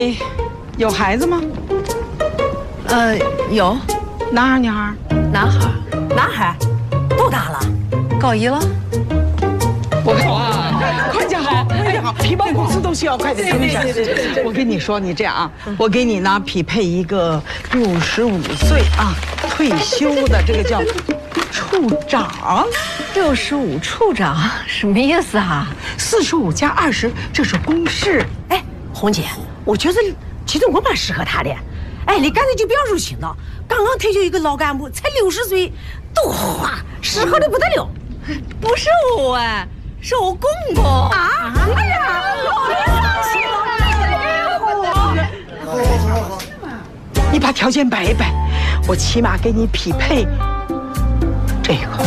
有孩子吗？ 有。 男孩女孩？ 男孩。男孩，多大了？高一了。 我看快点好，快点好，皮包公司都需要快点生产。对。我跟你说，你这样啊，我给你呢匹配一个65岁啊退休的，这个叫处长。 65处长什么意思啊 ？45加20，这是公式。 哎，红姐，我觉得其实我蛮适合他的。哎，你干脆就不要入侵了。刚刚退休一个老干部，才60岁，多花，适合的不得了。 不是我哎，是我公公啊！ 哎呀，我别伤心了。 你把条件摆一摆，我起码给你匹配这个。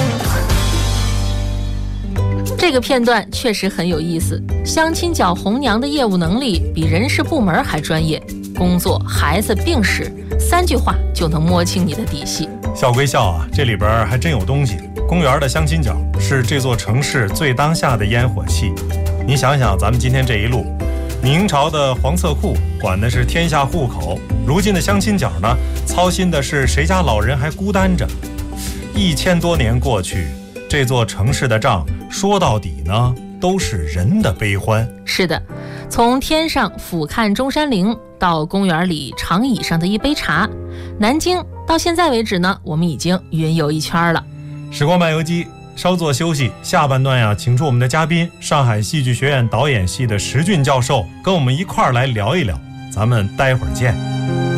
这个片段确实很有意思，相亲角红娘的业务能力比人事部门还专业，工作、孩子、病史3句话就能摸清你的底细。 笑归笑啊，这里边还真有东西。公园的相亲角是这座城市最当下的烟火气。你想想，咱们今天这一路，明朝的黄册库管的是天下户口，如今的相亲角呢，操心的是谁家老人还孤单着。1000多年过去，这座城市的账说到底呢，都是人的悲欢。 是的，从天上俯瞰中山陵到公园里长椅上的一杯茶，南京到现在为止呢，我们已经云游一圈了。 时光漫游记稍作休息，下半段呀，请出我们的嘉宾，上海戏剧学院导演系的石俊教授，跟我们一块儿来聊一聊。咱们待会儿见。